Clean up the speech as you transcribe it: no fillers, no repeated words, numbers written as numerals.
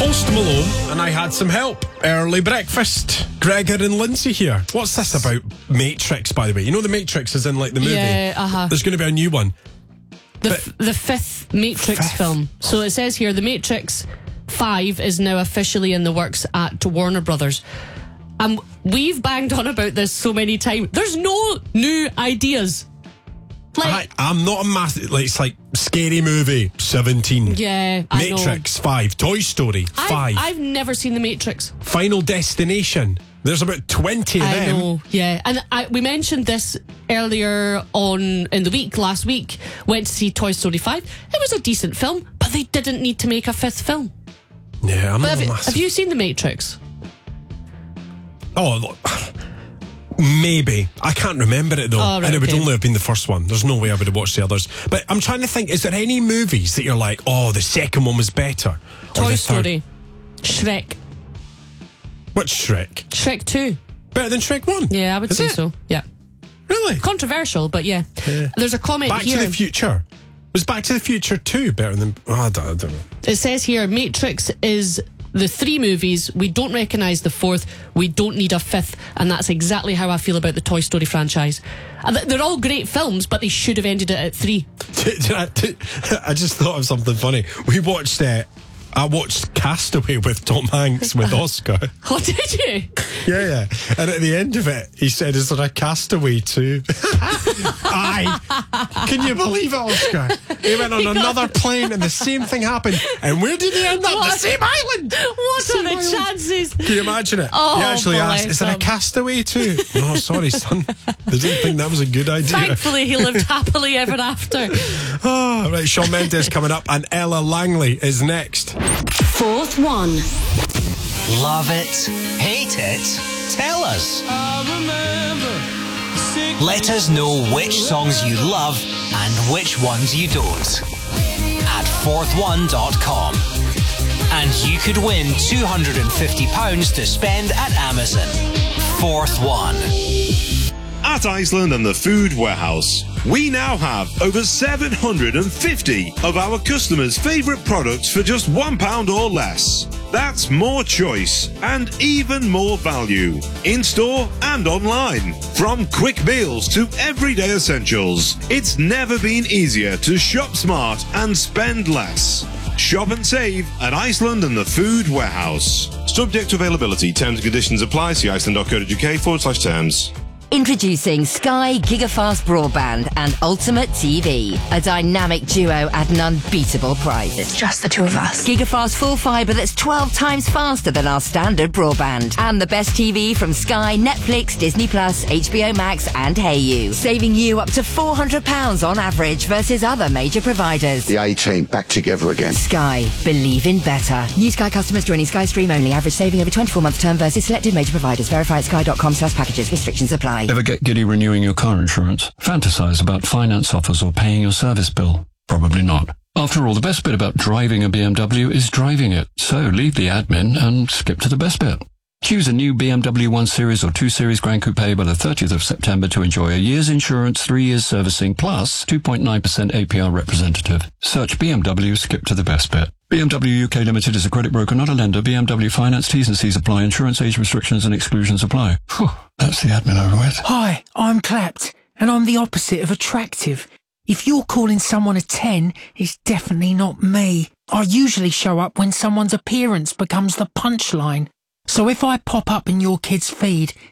Post Malone, and I had some help. Early breakfast. Gregor and Lindsay here. What's this about Matrix, by the way? You know the Matrix is in like the movie? Yeah, There's going to be a new one. The fifth Matrix film. So it says here, The Matrix 5 is now officially in the works at Warner Brothers. We've banged on about this so many times. There's no new ideas. I'm not a massive... Like, it's like Scary Movie 17. Yeah, I know. Matrix 5. Toy Story 5. I've never seen The Matrix. Final Destination. There's about 20 of them. I know, yeah. And we mentioned this earlier on in the week, last week. Went to see Toy Story 5. It was a decent film, but they didn't need to make a fifth film. Yeah, I'm not a massive... Have you seen The Matrix? Oh, look. Maybe. I can't remember it though. Oh, right, and it would okay. only have been the first one. There's no way I would have watched the others. But I'm trying to think, is there any movies that you're like, oh, the second one was better? Toy Story. Shrek. Which Shrek? Shrek 2. Better than Shrek 1? Yeah, I would say so. Yeah. Really? Controversial, but yeah. There's a comment Back here. to the Future. Was Back to the Future 2 better than... Oh, I don't know. It says here, Matrix is the 3 movies. We don't recognise the 4th. We don't need a 5th. And that's exactly how I feel about the Toy Story franchise. They're all great films, but they should have ended it at 3. I just thought of something funny. I watched Castaway with Tom Hanks with Oscar. Oh, did you? Yeah. And at the end of it, he said, is there a Castaway too? Aye. Can you believe it, Oscar? He went on another plane and the same thing happened. And where did he end up? The same island. What are the chances? Can you imagine it? Oh, he actually asked, is there a him. Castaway too? No, sorry, son. They didn't think that was a good idea. Thankfully, he lived happily ever after. Oh, right, Shawn Mendes coming up and Ella Langley is next. Fourth one. Love it? Hate it? Tell us. Let us know which songs you love and which ones you don't. At fourthone.com. And you could win £250 to spend at Amazon. Fourth One. At Iceland and the Food Warehouse, we now have over 750 of our customers' favourite products for just £1 or less. That's more choice and even more value, in-store and online. From quick meals to everyday essentials, it's never been easier to shop smart and spend less. Shop and save at Iceland and the Food Warehouse. Subject to availability, terms and conditions apply. See iceland.co.uk/terms. Introducing Sky Gigafast Broadband and Ultimate TV, a dynamic duo at an unbeatable price. It's just the two of us. Gigafast full fibre that's 12 times faster than our standard broadband. And the best TV from Sky, Netflix, Disney+, HBO Max and Hayu. Saving you up to £400 on average versus other major providers. The A-Team back together again. Sky. Believe in better. New Sky customers joining Sky Stream only. Average saving over 24-month term versus selected major providers. Verify at sky.com/packages. Restrictions apply. Ever get giddy renewing your car insurance? Fantasize about finance offers or paying your service bill? Probably not. After all, the best bit about driving a BMW is driving it. So leave the admin and skip to the best bit. Choose a new BMW 1 Series or 2 Series Grand Coupe by the 30th of September to enjoy a year's insurance, 3 years servicing, plus 2.9% APR representative. Search BMW, skip to the best bit. BMW UK Limited is a credit broker, not a lender. BMW Finance T's and C's apply. Insurance age restrictions and exclusions apply. Whew, that's the admin over with. Hi, I'm clapped, and I'm the opposite of attractive. If you're calling someone a 10, it's definitely not me. I usually show up when someone's appearance becomes the punchline. So if I pop up in your kid's feed,